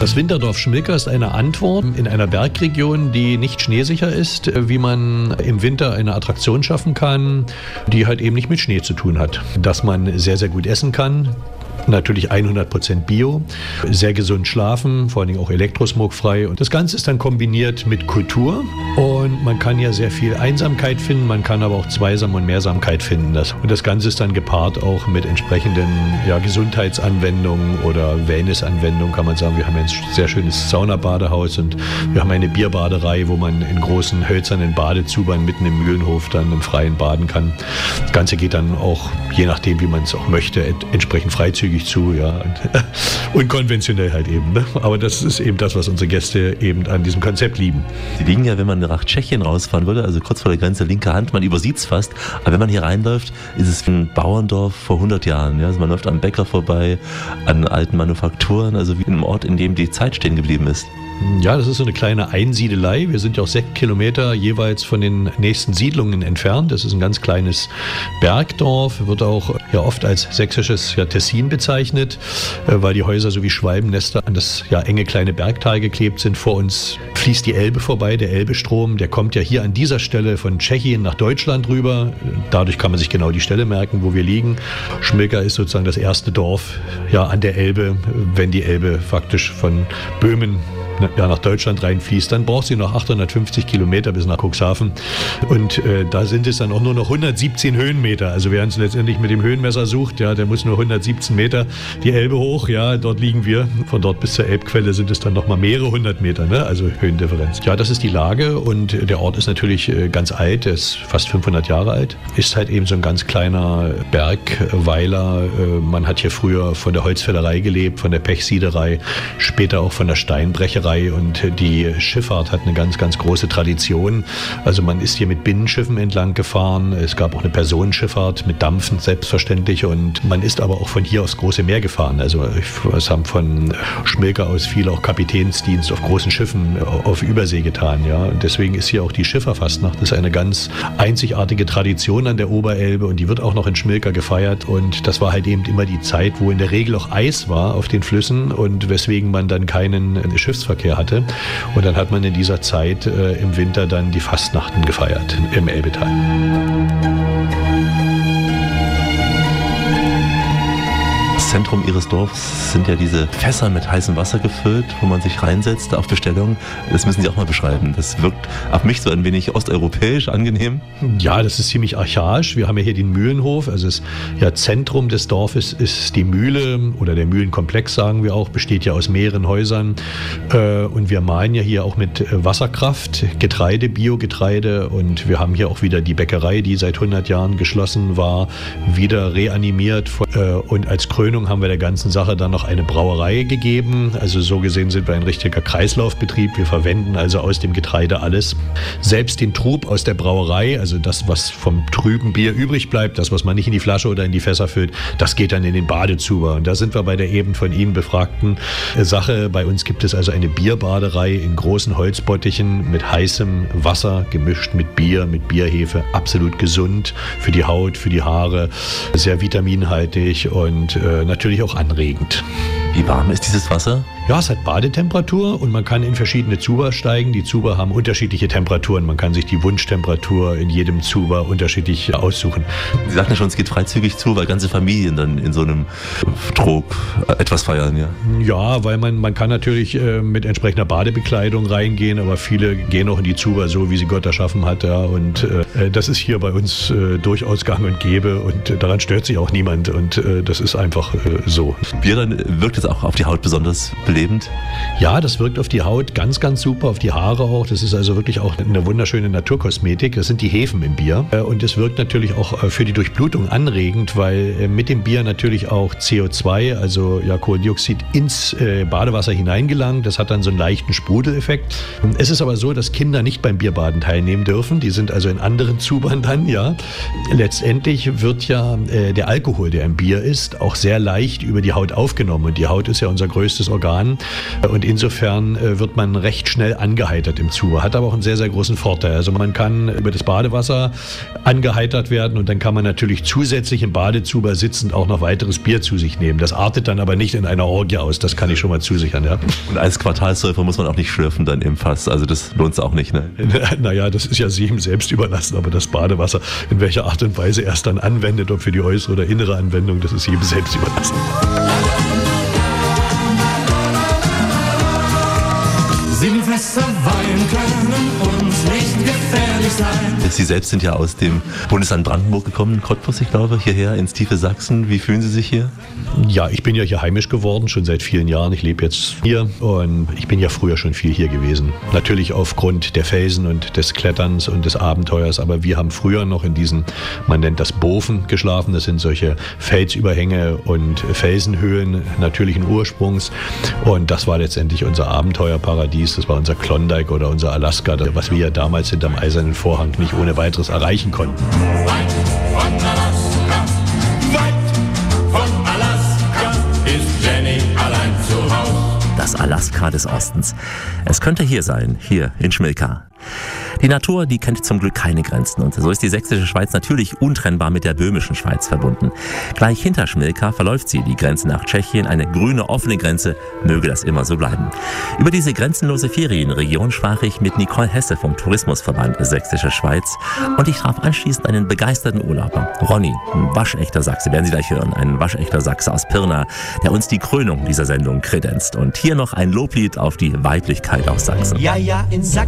Das Winterdorf Schmilka ist eine Antwort in einer Bergregion, die nicht schneesicher ist, wie man im Winter eine Attraktion schaffen kann, die halt eben nicht mit Schnee zu tun hat. Dass man sehr, sehr gut essen kann. Natürlich 100% Bio, sehr gesund schlafen, vor allen Dingen auch elektrosmogfrei. Und das Ganze ist dann kombiniert mit Kultur und man kann ja sehr viel Einsamkeit finden, man kann aber auch Zweisam- und Mehrsamkeit finden. Und das Ganze ist dann gepaart auch mit entsprechenden Gesundheitsanwendungen oder Wellnessanwendungen, kann man sagen. Wir haben ein sehr schönes Saunabadehaus und wir haben eine Bierbaderei, wo man in großen hölzernen Badezubern mitten im Mühlenhof dann im Freien baden kann. Das Ganze geht dann auch, je nachdem wie man es auch möchte, entsprechend freizügig zu, ja, und konventionell halt eben. Ne? Aber das ist eben das, was unsere Gäste eben an diesem Konzept lieben. Sie liegen ja, wenn man nach Tschechien rausfahren würde, also kurz vor der Grenze, linke Hand, man übersieht es fast, aber wenn man hier reinläuft, ist es wie ein Bauerndorf vor 100 Jahren. Ja? Also man läuft am Bäcker vorbei, an alten Manufakturen, also wie in einem Ort, in dem die Zeit stehen geblieben ist. Ja, das ist so eine kleine Einsiedelei. Wir sind ja auch 6 Kilometer jeweils von den nächsten Siedlungen entfernt. Das ist ein ganz kleines Bergdorf, wird auch ja oft als sächsisches Tessin bezeichnet, weil die Häuser so wie Schwalbennester an das enge kleine Bergtal geklebt sind. Vor uns fließt die Elbe vorbei, der Elbestrom. Der kommt ja hier an dieser Stelle von Tschechien nach Deutschland rüber. Dadurch kann man sich genau die Stelle merken, wo wir liegen. Schmilka ist sozusagen das erste Dorf an der Elbe, wenn die Elbe faktisch von Böhmen nach Deutschland reinfließt, dann braucht sie noch 850 Kilometer bis nach Cuxhaven und da sind es dann auch nur noch 117 Höhenmeter. Also wer uns letztendlich mit dem Höhenmesser sucht, der muss nur 117 Meter die Elbe hoch, dort liegen wir. Von dort bis zur Elbquelle sind es dann nochmal mehrere 100 Meter, also Höhendifferenz. Ja, das ist die Lage und der Ort ist natürlich ganz alt, der ist fast 500 Jahre alt, ist halt eben so ein ganz kleiner Bergweiler. Man hat hier früher von der Holzfällerei gelebt, von der Pechsiederei, später auch von der Steinbrecherei. Und die Schifffahrt hat eine ganz, ganz große Tradition. Also man ist hier mit Binnenschiffen entlang gefahren. Es gab auch eine Personenschifffahrt mit Dampfen, selbstverständlich. Und man ist aber auch von hier aufs große Meer gefahren. Also es haben von Schmilka aus viele auch Kapitänsdienst auf großen Schiffen auf Übersee getan. Ja. Und deswegen ist hier auch die Schifferfastnacht. Das ist eine ganz einzigartige Tradition an der Oberelbe und die wird auch noch in Schmilka gefeiert. Und das war halt eben immer die Zeit, wo in der Regel auch Eis war auf den Flüssen und weswegen man dann keinen Schiffsverkehr hatte. Und dann hat man in dieser Zeit im Winter dann die Fastnachten gefeiert im Elbetal. Das Zentrum Ihres Dorfs sind ja diese Fässer mit heißem Wasser gefüllt, wo man sich reinsetzt auf Bestellung. Das müssen Sie auch mal beschreiben. Das wirkt auf mich so ein wenig osteuropäisch angenehm. Ja, das ist ziemlich archaisch. Wir haben ja hier den Mühlenhof. Also das Zentrum des Dorfes ist die Mühle oder der Mühlenkomplex, sagen wir auch, besteht ja aus mehreren Häusern. Und wir mahlen ja hier auch mit Wasserkraft, Getreide, Biogetreide. Und wir haben hier auch wieder die Bäckerei, die seit 100 Jahren geschlossen war, wieder reanimiert. Und als Krönung haben wir der ganzen Sache dann noch eine Brauerei gegeben. Also so gesehen sind wir ein richtiger Kreislaufbetrieb. Wir verwenden also aus dem Getreide alles. Selbst den Trub aus der Brauerei, also das, was vom trüben Bier übrig bleibt, das, was man nicht in die Flasche oder in die Fässer füllt, das geht dann in den Badezuber. Und da sind wir bei der eben von Ihnen befragten Sache. Bei uns gibt es also eine Bierbaderei in großen Holzbottichen mit heißem Wasser gemischt mit Bierhefe. Absolut gesund für die Haut, für die Haare, sehr vitaminhaltig und natürlich auch anregend. Wie warm ist dieses Wasser? Ja, es hat Badetemperatur und man kann in verschiedene Zuber steigen. Die Zuber haben unterschiedliche Temperaturen. Man kann sich die Wunschtemperatur in jedem Zuber unterschiedlich aussuchen. Sie sagten ja schon, es geht freizügig zu, weil ganze Familien dann in so einem Trog etwas feiern, ja? Ja, weil man kann natürlich mit entsprechender Badebekleidung reingehen, aber viele gehen auch in die Zuber so, wie sie Gott erschaffen hat. Ja, und das ist hier bei uns durchaus gang und gäbe und daran stört sich auch niemand und das ist einfach so. Bier dann wirkt es auch auf die Haut besonders belebend? Ja, das wirkt auf die Haut ganz, ganz super, auf die Haare auch. Das ist also wirklich auch eine wunderschöne Naturkosmetik. Das sind die Hefen im Bier. Und es wirkt natürlich auch für die Durchblutung anregend, weil mit dem Bier natürlich auch CO2, also Kohlendioxid, ins Badewasser hineingelangt. Das hat dann so einen leichten Sprudeleffekt. Es ist aber so, dass Kinder nicht beim Bierbaden teilnehmen dürfen. Die sind also in anderen Zubern dann, ja. Letztendlich wird ja der Alkohol, der im Bier ist, auch sehr leicht über die Haut aufgenommen. Und die Haut Haut ist ja unser größtes Organ und insofern wird man recht schnell angeheitert im Zoo. Hat aber auch einen sehr, sehr großen Vorteil. Also man kann über das Badewasser angeheitert werden und dann kann man natürlich zusätzlich im Badezuber sitzend auch noch weiteres Bier zu sich nehmen. Das artet dann aber nicht in einer Orgie aus, das kann ich schon mal zusichern. Ja. Und als Quartalsäufer muss man auch nicht schlürfen dann im Fass, also das lohnt es auch nicht, ne? Naja, das ist ja jedem selbst überlassen, aber das Badewasser, in welcher Art und Weise er es dann anwendet, ob für die äußere oder innere Anwendung, das ist jedem selbst überlassen. Sieben Fässer Wein können uns nicht gefährlich sein. Sie selbst sind ja aus dem Bundesland Brandenburg gekommen, Cottbus, ich glaube, hierher ins tiefe Sachsen. Wie fühlen Sie sich hier? Ja, ich bin ja hier heimisch geworden, schon seit vielen Jahren. Ich lebe jetzt hier und ich bin ja früher schon viel hier gewesen. Natürlich aufgrund der Felsen und des Kletterns und des Abenteuers, aber wir haben früher noch in diesen, man nennt das Boven, geschlafen. Das sind solche Felsüberhänge und Felsenhöhlen natürlichen Ursprungs und das war letztendlich unser Abenteuerparadies. Das war unser Klondike oder unser Alaska, was wir ja damals hinterm Eisernen Vorhang nicht ohne weiteres erreichen konnten. Weit von Alaska ist Jenny allein zu Haus. Das Alaska des Ostens. Es könnte hier sein, hier in Schmilka. Die Natur, die kennt zum Glück keine Grenzen und so ist die sächsische Schweiz natürlich untrennbar mit der böhmischen Schweiz verbunden. Gleich hinter Schmilka verläuft sie, die Grenze nach Tschechien, eine grüne, offene Grenze, möge das immer so bleiben. Über diese grenzenlose Ferienregion sprach ich mit Nicole Hesse vom Tourismusverband Sächsische Schweiz und ich traf anschließend einen begeisterten Urlauber, Ronny, ein waschechter Sachse, werden Sie gleich hören, ein waschechter Sachse aus Pirna, der uns die Krönung dieser Sendung kredenzt. Und hier noch ein Loblied auf die Weiblichkeit aus Sachsen. Ja, in Sachsen